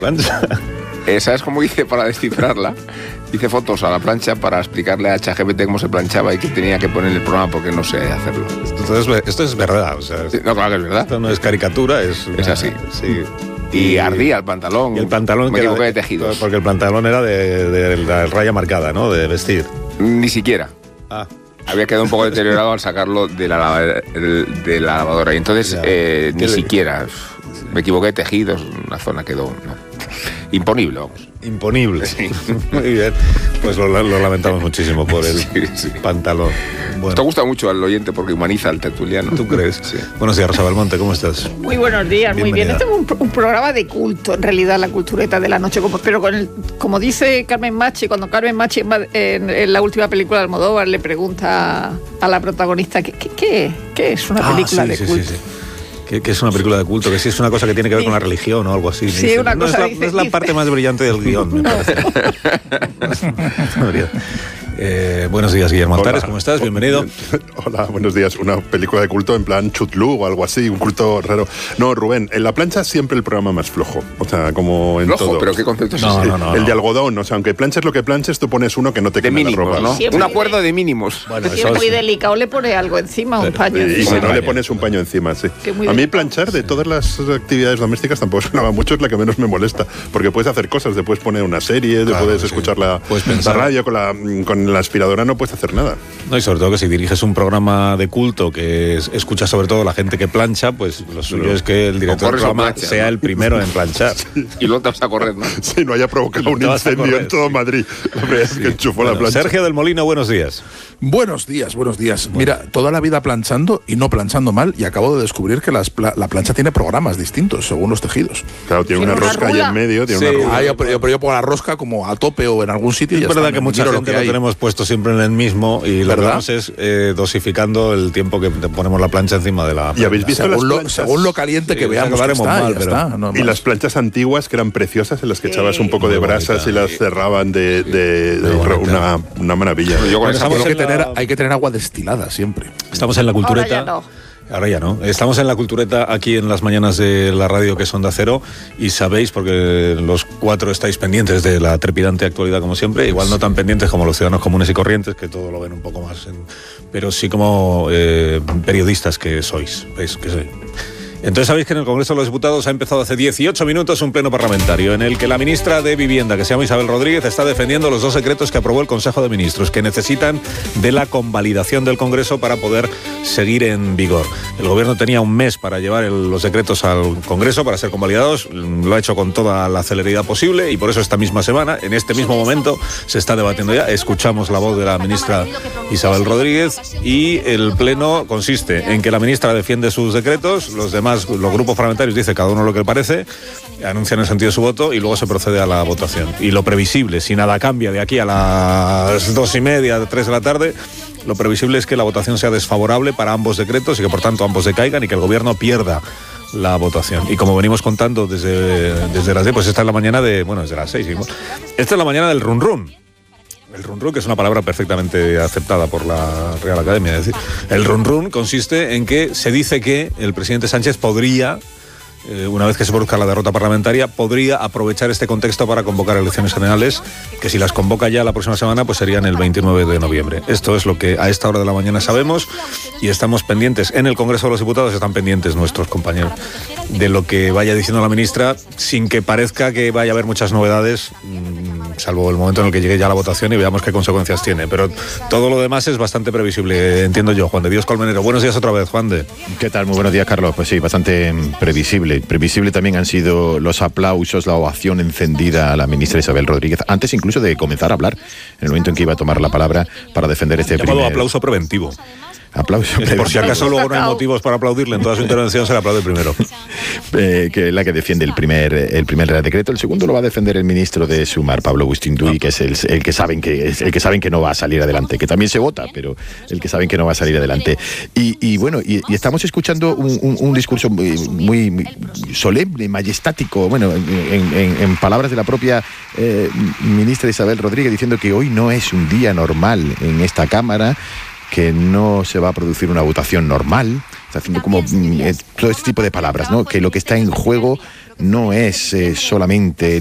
plancha. ¿Sabes cómo hice para descifrarla? Hice fotos a la plancha para explicarle a ChatGPT cómo se planchaba y que tenía que poner el programa porque no sé hacerlo. Entonces, esto es verdad, o sea... Sí, no, claro que es verdad. Esto no es caricatura, es así. Sí. Y ardía el pantalón. Y el pantalón me equivoqué de tejidos. Porque el pantalón era de la raya marcada, ¿no? De vestir. Ni siquiera. Había quedado un poco deteriorado al sacarlo de la lavadora. Y entonces, ni siquiera. Me equivoqué de tejidos, una zona quedó... No. Imponible, vamos. Imponible. Sí. Muy bien. Pues lo lamentamos muchísimo por el pantalón. Bueno. Esto gusta mucho al oyente porque humaniza al tertuliano. ¿Tú crees? Sí. Buenos días, Rosa Belmonte, ¿cómo estás? Muy buenos días, muy bien. Este es un programa de culto, en realidad, la cultureta de la noche. Pero como dice Carmen Machi, cuando Carmen Machi en la última película de Almodóvar le pregunta a la protagonista ¿qué es una película de culto? Sí. Que es una película de culto, que sí es una cosa que tiene que ver con la religión o algo así. Sí, dice, una cosa no es la parte más brillante del guión, me parece. Buenos días, Guillermo Altares, ¿cómo estás? Bienvenido. Hola, buenos días. Una película de culto en plan Chutlu o algo así, un culto raro. No, Rubén, en la plancha siempre el programa más flojo. O sea, como en flojo, todo. ¿Pero qué concepto es ese? No. El de algodón, o sea, aunque planches lo que planches, tú pones uno que no te queme la ropa. ¿No? Un acuerdo de mínimos. Bueno, si es muy delicado, le pone algo encima, un paño. Y si no, le pones un paño encima, sí. A mí planchar de todas las actividades domésticas tampoco sonaba mucho, es la que menos me molesta. Porque puedes hacer cosas, te puedes poner una serie, te puedes escuchar la radio, con la aspiradora no puedes hacer nada. No, y sobre todo que si diriges un programa de culto que escucha sobre todo la gente que plancha, pues lo suyo es que el director del programa sea el primero en planchar. Sí. Y luego te vas a correr, ¿no? Sí, no haya provocado un incendio en todo Madrid. La verdad es que enchufó la plancha. Sergio del Molino, buenos días. Buenos días. Bueno. Mira, toda la vida planchando y no planchando mal, y acabo de descubrir que la plancha tiene programas distintos según los tejidos. Claro, tiene una rosca ahí en medio, tiene una rosca. Pero yo pongo la rosca como a tope o en algún sitio. Es verdad que mucha gente lo tenemos puesto siempre en el mismo y lo que hacemos es dosificando el tiempo que ponemos la plancha encima de la... ¿Y habéis visto según lo caliente que veamos que está, y las planchas antiguas que eran preciosas en las que echabas un poco de brasas y las cerraban de una maravilla. Hay que tener agua destilada siempre. Estamos en la cultureta. Ahora ya no. Estamos en la cultureta aquí en las mañanas de la radio que son de Acero y sabéis, porque los cuatro estáis pendientes de la trepidante actualidad como siempre, igual no tan pendientes como los ciudadanos comunes y corrientes, que todo lo ven un poco más, pero sí como periodistas que sois, ¿veis? Que soy. Entonces sabéis que en el Congreso de los Diputados ha empezado hace 18 minutos un pleno parlamentario en el que la ministra de Vivienda, que se llama Isabel Rodríguez, está defendiendo los dos decretos que aprobó el Consejo de Ministros, que necesitan de la convalidación del Congreso para poder seguir en vigor. El Gobierno tenía un mes para llevar los decretos al Congreso para ser convalidados, lo ha hecho con toda la celeridad posible y por eso esta misma semana, en este mismo momento, se está debatiendo ya. Escuchamos la voz de la ministra Isabel Rodríguez y el pleno consiste en que la ministra defiende sus decretos, los grupos parlamentarios dicen cada uno lo que le parece, anuncian el sentido de su voto y luego se procede a la votación. Y lo previsible, si nada cambia de aquí a las 2:30, 3 de la tarde, lo previsible es que la votación sea desfavorable para ambos decretos y que por tanto ambos decaigan y que el Gobierno pierda la votación. Y como venimos contando desde las 10, pues esta es la mañana desde las 6. Esta es la mañana del run run. El run run, que es una palabra perfectamente aceptada por la Real Academia. Es decir, el run run consiste en que se dice que el presidente Sánchez podría, una vez que se produzca la derrota parlamentaria, podría aprovechar este contexto para convocar elecciones generales, que si las convoca ya la próxima semana, pues serían el 29 de noviembre. Esto es lo que a esta hora de la mañana sabemos y estamos pendientes. En el Congreso de los Diputados están pendientes nuestros compañeros de lo que vaya diciendo la ministra, sin que parezca que vaya a haber muchas novedades, salvo el momento en el que llegue ya la votación y veamos qué consecuencias tiene. Pero todo lo demás es bastante previsible, entiendo yo. Juan de Dios Colmenero, buenos días otra vez, Juan de. ¿Qué tal? Muy buenos días, Carlos. Pues sí, bastante previsible. Previsible también han sido los aplausos, la ovación encendida a la ministra Isabel Rodríguez, antes incluso de comenzar a hablar, en el momento en que iba a tomar la palabra para defender este llamado aplauso preventivo. Aplauso. Por si acaso luego no hay motivos para aplaudirle, en toda su intervención se le aplaude primero. Que es la que defiende el primer decreto. El segundo lo va a defender el ministro de Sumar, Pablo Bustinduy, que es el que saben que no va a salir adelante, que también se vota, pero el que saben que no va a salir adelante. Y estamos escuchando un discurso muy solemne, majestático, en palabras de la propia ministra Isabel Rodríguez, diciendo que hoy no es un día normal en esta Cámara, que no se va a producir una votación normal. Está haciendo como todo este tipo de palabras, ¿no? Que lo que está en juego no es solamente